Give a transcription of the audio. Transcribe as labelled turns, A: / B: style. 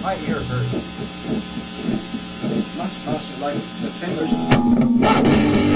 A: My ear hurts.
B: It's much faster, like the same version.